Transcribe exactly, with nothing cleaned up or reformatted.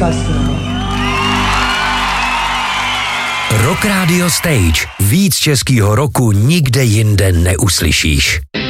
úcastnil. Rock Radio Stage. Víc českýho roku nikde jinde neuslyšíš.